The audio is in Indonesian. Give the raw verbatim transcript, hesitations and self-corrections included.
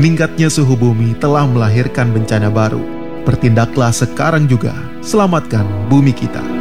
Meningkatnya suhu bumi telah melahirkan bencana baru. Bertindaklah sekarang juga, selamatkan bumi kita.